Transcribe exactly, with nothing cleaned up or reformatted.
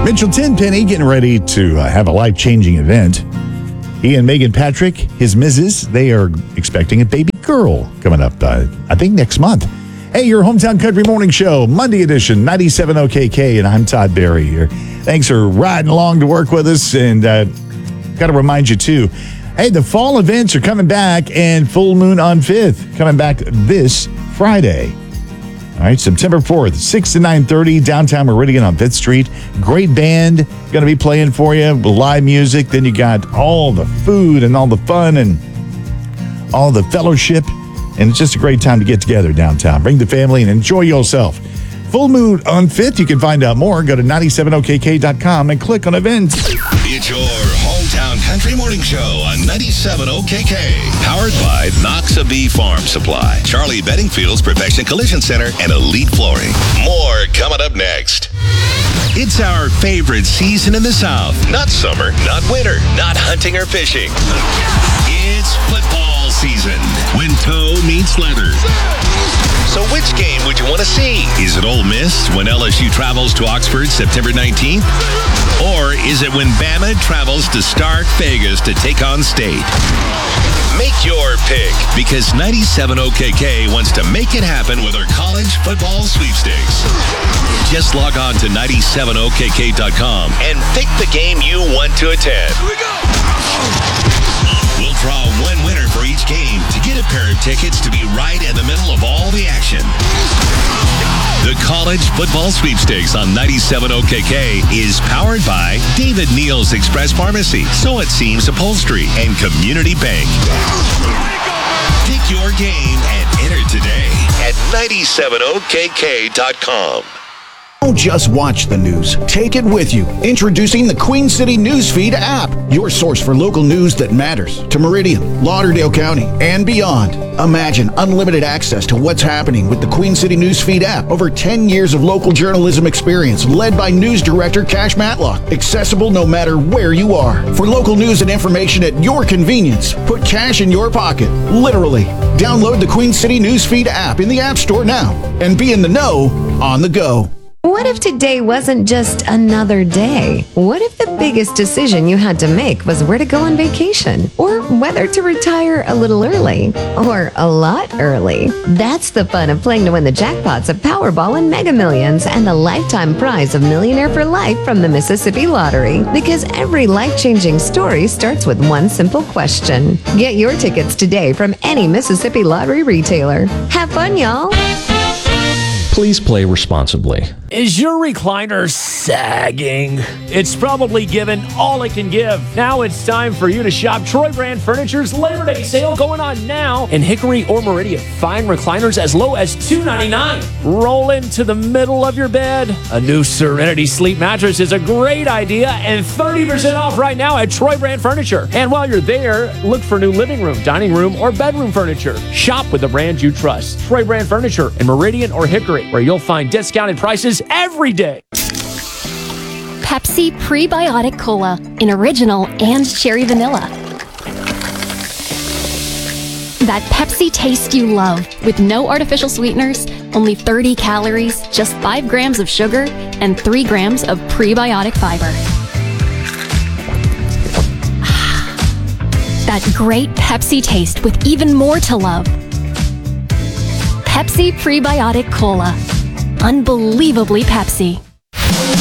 Mitchell Tenpenny getting ready to uh, have a life-changing event. He and Megan Patrick, his missus, they are expecting a baby girl coming up, uh, I think, next month. Hey, your Hometown Country Morning Show, Monday edition, ninety-seven point oh K K, and I'm Todd Berry here. Thanks for riding along to work with us, and uh, got to remind you, too, hey, the fall events are coming back, and Full Moon on fifth coming back this Friday. All right, September fourth, six to nine thirty, downtown Meridian on fifth Street. Great band going to be playing for you with live music. Then you got all the food and all the fun and all the fellowship. And it's just a great time to get together downtown. Bring the family and enjoy yourself. Full Moon on fifth. You can find out more. Go to ninety-seven O K K dot com and click on events. It's your Hometown Country Morning Show on ninety-seven O K K. Powered by Noxabee Farm Supply, Charlie Bedingfield's Perfection Collision Center, and Elite Flooring. More coming up next. It's our favorite season in the South. Not summer, not winter, not hunting or fishing. It's football season when toe meets leather. So which game would you want to see? Is it Ole Miss when L S U travels to Oxford September nineteenth? Or is it when Bama travels to Stark Vegas to take on State? Make your pick, because ninety-seven O K K wants to make it happen with our college football sweepstakes. Just log on to ninety-seven O K K dot com and pick the game you want to attend. Here we go! We'll draw one winner for each game to get a pair of tickets to be right in the middle of all the action. The College Football Sweepstakes on ninety-seven O K K is powered by David Neal's Express Pharmacy, So It Seems Upholstery, and Community Bank. Pick your game and enter today at ninety-seven O K K dot com. Don't just watch the news. Take it with you. Introducing the Queen City Newsfeed app, your source for local news that matters to Meridian, Lauderdale County, and beyond. Imagine unlimited access to what's happening with the Queen City Newsfeed app. Over ten years of local journalism experience led by news director Cash Matlock. Accessible no matter where you are. For local news and information at your convenience, put cash in your pocket. Literally. Download the Queen City Newsfeed app in the App Store now and be in the know on the go. What if today wasn't just another day? What if the biggest decision you had to make was where to go on vacation? Or whether to retire a little early? Or a lot early? That's the fun of playing to win the jackpots of Powerball and Mega Millions and the lifetime prize of Millionaire for Life from the Mississippi Lottery. Because every life-changing story starts with one simple question. Get your tickets today from any Mississippi Lottery retailer. Have fun, y'all! Please play responsibly. Is your recliner sagging? It's probably given all it can give. Now it's time for you to shop Troy Brand Furniture's Labor Day sale going on now in Hickory or Meridian. Find recliners as low as two ninety-nine. Roll into the middle of your bed. A new Serenity Sleep mattress is a great idea and thirty percent off right now at Troy Brand Furniture. And while you're there, look for new living room, dining room, or bedroom furniture. Shop with the brand you trust. Troy Brand Furniture in Meridian or Hickory, where you'll find discounted prices every day. Pepsi Prebiotic Cola in original and cherry vanilla. That Pepsi taste you love with no artificial sweeteners, only thirty calories, just five grams of sugar, and three grams of prebiotic fiber. That great Pepsi taste with even more to love. Pepsi Prebiotic Cola. Unbelievably Pepsi.